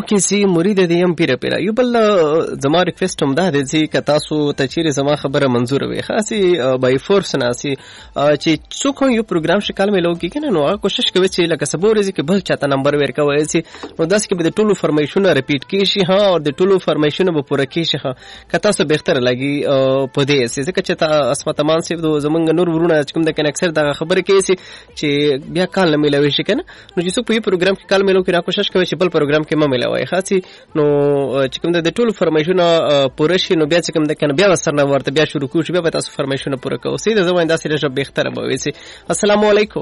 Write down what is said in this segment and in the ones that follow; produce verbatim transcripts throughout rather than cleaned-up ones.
کې سي مرید دې يم پیر پیر یو بل زما ریکوست هم ده چې ک تاسو ته چیرې زما خبره منزور وي خاصي بای فورس ناسي چې څوک یو پروګرام شکل ملو کې کنه نو کوشش کوي چې لکه سبور چې بل چاته نمبر ورکوي چې نو داس کې به ټولو فرمیشن ریپیټ کیشي ها او د ټولو فرمیشن به پوره کیشي ها ک تاسو بهتر لګي په دې چې ځکه چې تا اسمت مان سي د زمونږ نور ورونه چې کوم د کنه اکثر دا خبره کوي چې بیا کال نه ملوي شي کنه نو چې څوک په یو پروګرام کې کال ملو کې را کوشش کوي چې بل پروګرام کې ما ملوي خاصي نو چې کوم د ټولو فرمیشن پوره شي نو بیا چې کوم د کنه بیا وسر نه ورته بیا شروع کوو بیا تاسو فرمیشن پوره کوو سیده زموږ داسې رجب بهتره به وي السلام علیکم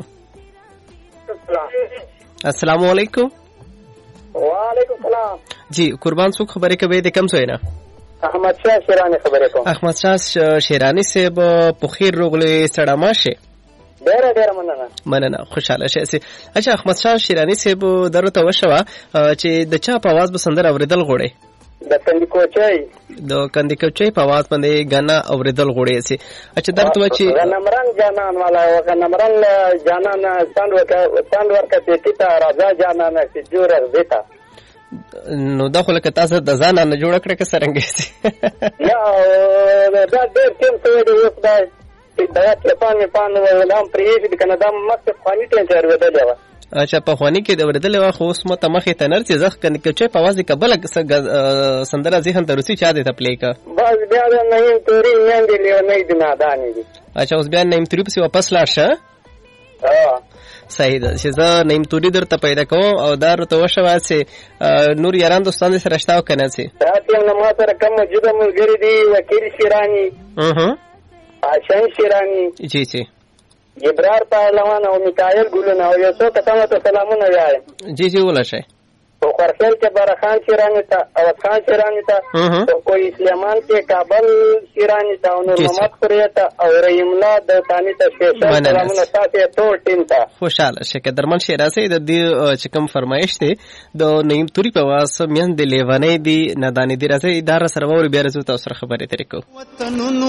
السلام علیکم وعلیکم السلام جی قربان څوک خبرې کوي د کم څه نه احمد شاه شیرانی خبرې کوم احمد شاه شیرانی صاحب په خیر روغلې سړه ماشه ډېر ډېر مننه مننه خوشاله شې اچھا احمد شاه شیرانی صاحب درته وشوه چې د چا په आवाज به سندره اوریدل غوړي د کندی کوچای د کندی کوچای په आवाज باندې غانا اوریدل غوړي سي اچھا درته و چې غنمران جانان والا غنمران جانان ستاند ورکا ستاند ورکا پیټا راځه جانان چې جوړ دیتا نو دا خو لکه تاسو د ځان نه جوړ کړی که څنګه سي یا دا ډېر ټیم څه دی اوس دا دا چې پانې پانې ولام پریږي د کنه دا مخ خواني ټیم چار ودلې و اچھا په خواني کې د ورېدلې و خو اوس مته مخې ته نر چې ځخ کنه چې په आवाज کبل سندره ذهن ته روسي چا دې ته پلی کا بس بیا نه یم توري نه دی نه دی نه دانی دي اچھا اوس بیا نیم تری په واپس لاړ شه ها صحیح ده چې زه نیم توري درته پیدا کوم او دا ورته وشوه چې نور یاران دوستان سره رشتہ وکنه سي تاسو نو ما سره کوم جوړه ملګری دي وکیل شیرانی اها آشان شیرانی جی جی جبرار پهلوان او میکائل ګلونه او یو څو کسانو ته سلامونه وایم جی جی ولاشه او خرخیل کې برخان شیرانی ته او خان شیرانی ته او کوئی اسلامان کې کابل شیرانی ته او نور محمد خوریا ته او رحیم الله د ثاني ته سپیشل سلامونه تاسو ټول ټیم ته خوشاله شه درمن شیرازه د دې چې کوم فرمایش ته د نیم توري په واسه میان د لیوانې دی ندانې دی راځي اداره سره ور بیا رسو تاسو خبرې ترې کو